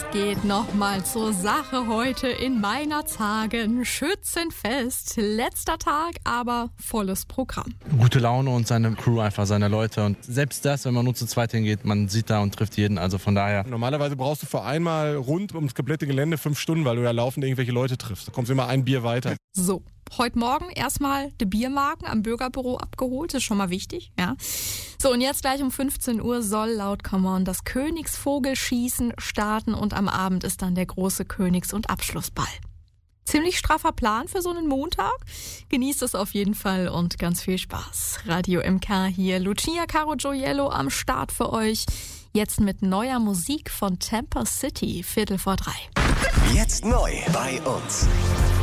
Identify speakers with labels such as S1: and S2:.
S1: geht nochmal zur Sache heute in Meinerzhagen. Schützenfest, letzter Tag, aber volles Programm.
S2: Gute Laune und seine Crew einfach, seine Leute. Und selbst das, wenn man nur zu zweit hingeht, man sieht da und trifft jeden. Also von daher.
S3: Normalerweise brauchst du für einmal rund ums komplette Gelände 5 Stunden, weil du ja laufend irgendwelche Leute triffst. Da kommst du immer ein Bier weiter.
S1: So, heute Morgen erstmal die Biermarken am Bürgerbüro abgeholt. Das ist schon mal wichtig, ja. So, und jetzt gleich um 15 Uhr soll laut Come On das Königsvogelschießen starten und am Abend ist dann der große Königs- und Abschlussball. Ziemlich straffer Plan für so einen Montag. Genießt es auf jeden Fall und ganz viel Spaß. Radio MK hier, Lucia Caro Gioiello am Start für euch. Jetzt mit neuer Musik von Tampa City, 3:15.
S4: Jetzt neu bei uns.